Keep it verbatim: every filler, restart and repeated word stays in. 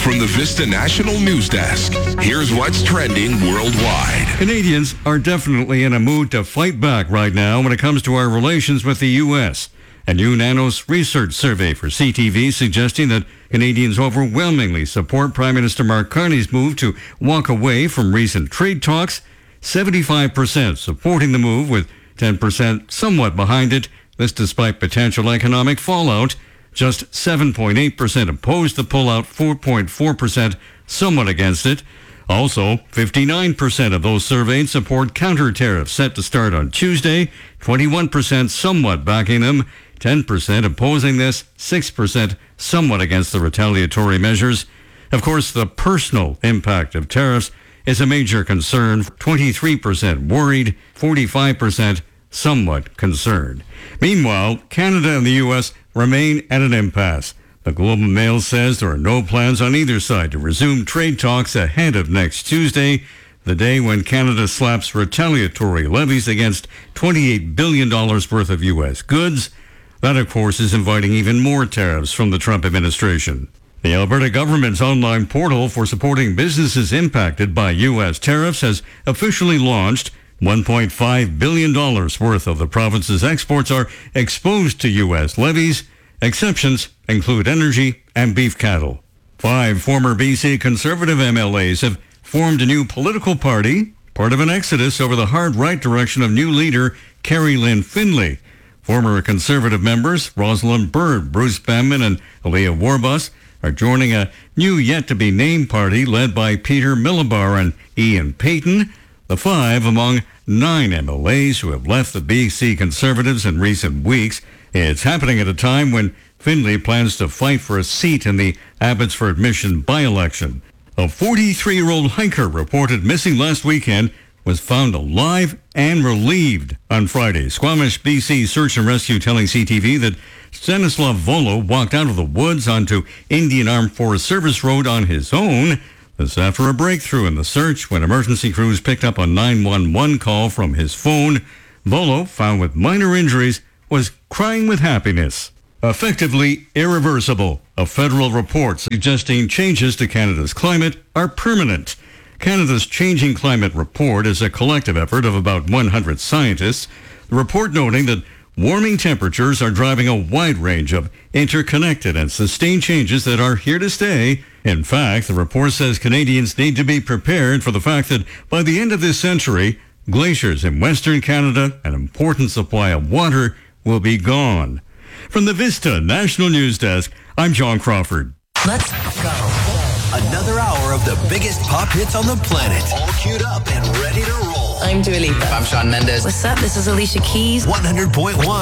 From the Vista National News Desk, here's what's trending worldwide. Canadians are definitely in a mood to fight back right now when it comes to our relations with the U S. A new Nanos research survey for C T V suggesting that Canadians overwhelmingly support Prime Minister Mark Carney's move to walk away from recent trade talks. seventy-five percent supporting the move, with ten percent somewhat behind it. This despite potential economic fallout. Just seven point eight percent opposed the pullout, four point four percent somewhat against it. Also, fifty-nine percent of those surveyed support counter tariffs set to start on Tuesday, twenty-one percent somewhat backing them, ten percent opposing this, six percent somewhat against the retaliatory measures. Of course, the personal impact of tariffs is a major concern. twenty-three percent worried, forty-five percent somewhat concerned. Meanwhile, Canada and the U S remain at an impasse. The Globe and Mail says there are no plans on either side to resume trade talks ahead of next Tuesday, the day when Canada slaps retaliatory levies against twenty-eight billion dollars worth of U S goods. That, of course, is inviting even more tariffs from the Trump administration. The Alberta government's online portal for supporting businesses impacted by U S tariffs has officially launched. one point five billion dollars worth of the province's exports are exposed to U S levies. Exceptions include energy and beef cattle. Five former B C Conservative M L As have formed a new political party, part of an exodus over the hard right direction of new leader Kerry Lynn Finlay. Former Conservative members Rosalind Byrd, Bruce Bamman, and Aaliyah Warbus are joining a new yet-to-be-named party led by Peter Millibar and Ian Payton. The five among nine M L As who have left the B C Conservatives in recent weeks. It's happening at a time when Finlay plans to fight for a seat in the Abbotsford Mission by-election. A forty-three-year-old hiker reported missing last weekend was found alive and relieved on Friday. Squamish, B C Search and Rescue telling C T V that Stanislav Volo walked out of the woods onto Indian Armed Forces Service Road on his own. This after a breakthrough in the search when emergency crews picked up a nine one one call from his phone. Volo, found with minor injuries, was crying with happiness. Effectively irreversible. A federal report suggesting changes to Canada's climate are permanent. Canada's Changing Climate Report is a collective effort of about one hundred scientists. The report noting that warming temperatures are driving a wide range of interconnected and sustained changes that are here to stay. In fact, the report says Canadians need to be prepared for the fact that by the end of this century, glaciers in Western Canada, an important supply of water, will be gone. From the Vista National News Desk, I'm John Crawford. Let's go. Another hour of the biggest pop hits on the planet. All queued up and ready to roll. I'm Dua Lipa. I'm Shawn Mendes. What's up? This is Alicia Keys. one hundred point one